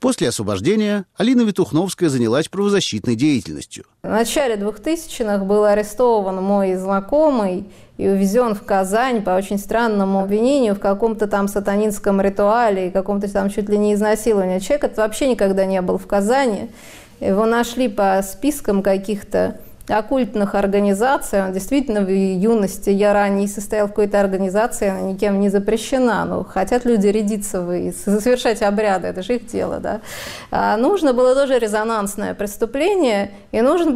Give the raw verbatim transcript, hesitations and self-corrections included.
После освобождения Алина Ветухновская занялась правозащитной деятельностью. В начале двухтысячных был арестован мой знакомый и увезен в Казань по очень странному обвинению в каком-то там сатанинском ритуале и каком-то там чуть ли не изнасиловании. Человек этот вообще никогда не был в Казани. Его нашли по спискам каких-то оккультных организаций. Он действительно в юности, я ранее состоял в какой-то организации, она никем не запрещена. Но хотят люди рядиться и совершать обряды, это же их дело. Да? А нужно было тоже резонансное преступление, и нужен был